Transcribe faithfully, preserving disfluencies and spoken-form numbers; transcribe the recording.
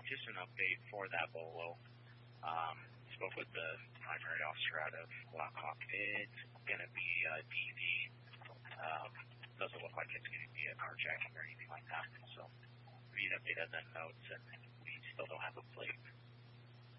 just an update for that Bolo. Um, spoke with the primary officer out of Blackhawk. It's going to be a D V. Um, doesn't look like it's going to be a carjacking or anything like that. So we need to update on that notes, and we still don't have a plate